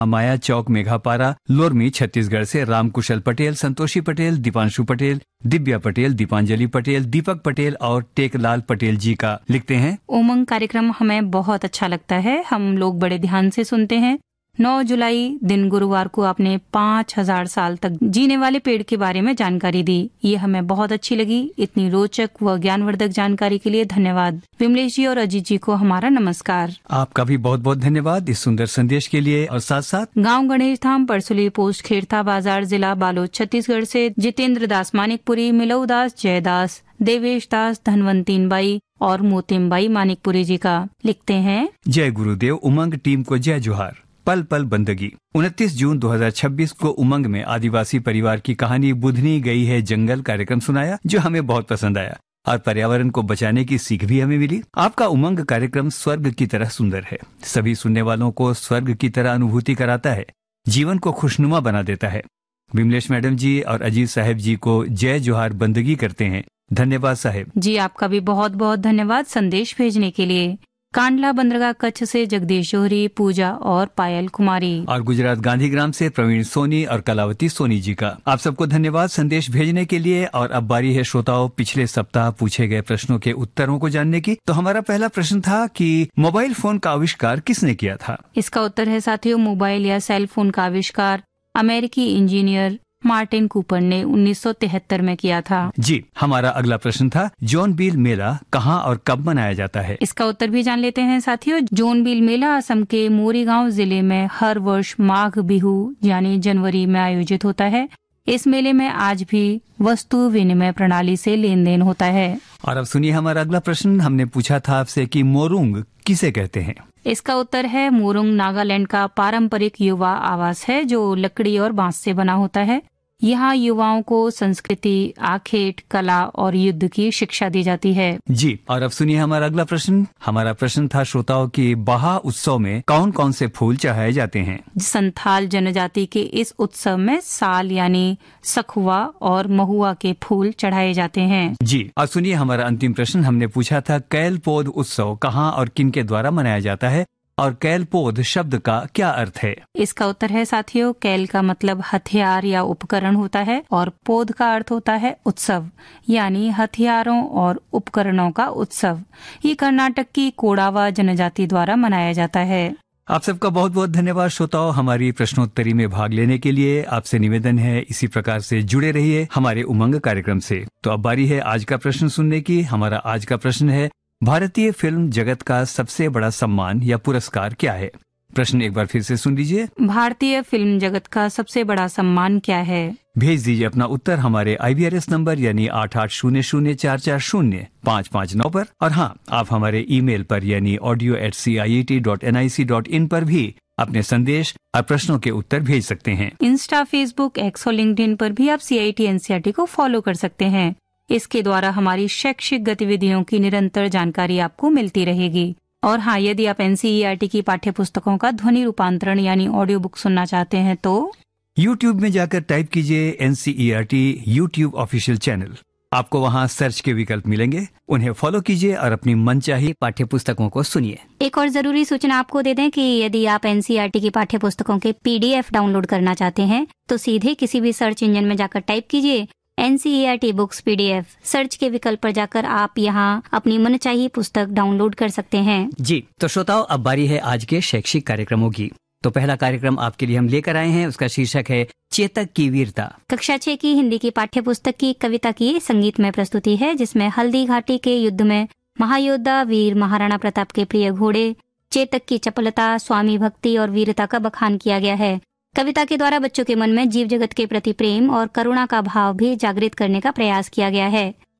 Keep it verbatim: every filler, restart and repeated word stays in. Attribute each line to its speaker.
Speaker 1: माया चौक मेघापारा लोरमी छत्तीसगढ़ से रामकुशल पटेल, संतोषी पटेल, दीपांशु पटेल, दिव्या पटेल, दीपांजलि पटेल, दीपक पटेल और टेकलाल पटेल जी का लिखते हैं,
Speaker 2: उमंग कार्यक्रम हमें बहुत अच्छा लगता है, हम लोग बड़े ध्यान से सुनते हैं। नौ जुलाई दिन गुरुवार को आपने पाँच हजार साल तक जीने वाले पेड़ के बारे में जानकारी दी, ये हमें बहुत अच्छी लगी। इतनी रोचक व ज्ञानवर्धक जानकारी के लिए धन्यवाद। विमलेश जी और अजीत जी को हमारा नमस्कार।
Speaker 1: आपका भी बहुत बहुत धन्यवाद इस सुंदर संदेश के लिए। और साथ साथ
Speaker 2: गांव गणेश धाम, परसुली पोस्ट, खेरथा बाजार, जिला बालोद, छत्तीसगढ़ से जितेंद्र दास मानिकपुरी, मिलऊ दास, जयदास, देवेश दास, धनवंतीन बाई और मोतिम बाई मानिकपुरी जी का लिखते हैं,
Speaker 1: जय गुरुदेव। उमंग टीम को जय जोहार। पल पल बंदगी। उनतीस जून दो हज़ार छब्बीस को उमंग में आदिवासी परिवार की कहानी बुधनी गई है जंगल कार्यक्रम सुनाया, जो हमें बहुत पसंद आया और पर्यावरण को बचाने की सीख भी हमें मिली। आपका उमंग कार्यक्रम स्वर्ग की तरह सुंदर है, सभी सुनने वालों को स्वर्ग की तरह अनुभूति कराता है, जीवन को खुशनुमा बना देता है। विमलेश मैडम जी और अजीत साहब जी को जय जोहार बंदगी करते हैं। धन्यवाद साहब
Speaker 2: जी। आपका भी बहुत बहुत धन्यवाद संदेश भेजने के लिए। कांडला बंदरगाह कच्छ से जगदीश जोहरी, पूजा और पायल कुमारी,
Speaker 1: और गुजरात गांधीग्राम से प्रवीण सोनी और कलावती सोनी जी का आप सबको धन्यवाद संदेश भेजने के लिए। और अब बारी है श्रोताओं पिछले सप्ताह पूछे गए प्रश्नों के उत्तरों को जानने की। तो हमारा पहला प्रश्न था कि मोबाइल फोन का आविष्कार किसने किया था?
Speaker 2: इसका उत्तर है साथियों, मोबाइल या सेल फोन का आविष्कार अमेरिकी इंजीनियर मार्टिन कूपर ने उन्नीस सौ तिहत्तर में किया था।
Speaker 1: जी। हमारा अगला प्रश्न था, जॉन बील मेला कहाँ और कब मनाया जाता है?
Speaker 2: इसका उत्तर भी जान लेते हैं साथियों। जॉन बील मेला असम के मोरीगांव जिले में हर वर्ष माघ बिहू यानी जनवरी में आयोजित होता है। इस मेले में आज भी वस्तु विनिमय प्रणाली से लेन देन होता है।
Speaker 1: और अब सुनिए हमारा अगला प्रश्न। हमने पूछा था आपसे कि मोरुंग किसे कहते हैं?
Speaker 2: इसका उत्तर है, मोरुंग नागालैंड का पारंपरिक युवा आवास है जो लकड़ी और बांस से बना होता है। यहाँ युवाओं को संस्कृति, आखेट, कला और युद्ध की शिक्षा दी जाती है।
Speaker 1: जी। और अब सुनिए हमारा अगला प्रश्न। हमारा प्रश्न था श्रोताओं की, बहा उत्सव में कौन कौन से फूल चढ़ाए जाते हैं?
Speaker 2: संथाल जनजाति के इस उत्सव में साल यानी सखुआ और महुआ के फूल चढ़ाए जाते हैं।
Speaker 1: जी। और सुनिए हमारा अंतिम प्रश्न। हमने पूछा था, कैल पौध उत्सव कहाँ और किन के द्वारा मनाया जाता है और कैल पौध शब्द का क्या अर्थ है?
Speaker 2: इसका उत्तर है साथियों, कैल का मतलब हथियार या उपकरण होता है और पौध का अर्थ होता है उत्सव यानी हथियारों और उपकरणों का उत्सव। ये कर्नाटक की कोडावा जनजाति द्वारा मनाया जाता है।
Speaker 1: आप सबका बहुत बहुत धन्यवाद श्रोताओं हमारी प्रश्नोत्तरी में भाग लेने के लिए। आपसे निवेदन है इसी प्रकार से जुड़े रहिए हमारे उमंग कार्यक्रम से। तो अब बारी है आज का प्रश्न सुनने की। हमारा आज का प्रश्न है, भारतीय फिल्म जगत का सबसे बड़ा सम्मान या पुरस्कार क्या है? प्रश्न एक बार फिर से सुन लीजिए।
Speaker 2: भारतीय फिल्म जगत का सबसे बड़ा सम्मान क्या है?
Speaker 1: भेज दीजिए अपना उत्तर हमारे आई वी आर एस नंबर यानी आठ आठ शून्य शून्य चार चार शून्य पाँच पाँच नौ पर। और हाँ, आप हमारे ईमेल पर यानी audio eight C I E T dot N I C dot in पर भी अपने संदेश और प्रश्नों के उत्तर भेज सकते हैं।
Speaker 2: इंस्टा, फेसबुक, एक्स और लिंक्डइन पर भी आप सी I T N C R T को फॉलो कर सकते हैं। इसके द्वारा हमारी शैक्षिक गतिविधियों की निरंतर जानकारी आपको मिलती रहेगी। और हाँ, यदि आप N C E R T की पाठ्य पुस्तकों का ध्वनि रूपांतरण यानी ऑडियो बुक सुनना चाहते हैं तो
Speaker 1: यूट्यूब में जाकर टाइप कीजिए N C E R T YouTube official channel. आपको वहाँ सर्च के विकल्प मिलेंगे, उन्हें फॉलो कीजिए और अपनी मनचाही पाठ्य पुस्तकों को सुनिए।
Speaker 3: एक और जरूरी सूचना आपको दे दें कि यदि आप N C E R T की पाठ्य पुस्तकों के पी डी एफ डाउनलोड करना चाहते हैं तो सीधे किसी भी सर्च इंजन में जाकर टाइप कीजिए N C E R T books P D F. Search के विकल्प पर जाकर आप यहाँ अपनी मनचाही पुस्तक डाउनलोड कर सकते हैं।
Speaker 4: जी। तो श्रोताओं, अब बारी है आज के शैक्षिक कार्यक्रमों की। तो पहला कार्यक्रम आपके लिए हम लेकर आए हैं, उसका शीर्षक है चेतक की वीरता।
Speaker 3: कक्षा छह की हिंदी की पाठ्य पुस्तक की कविता की संगीतमय प्रस्तुति है, जिसमें हल्दी घाटी के युद्ध में महायोद्धा वीर महाराणा प्रताप के प्रिय घोड़े चेतक की चपलता, स्वामी भक्ति और वीरता का बखान किया गया है। कविता के द्वारा बच्चों के मन में जीव जगत के प्रति प्रेम और करुणा का भाव भी जागृत करने का प्रयास किया गया है।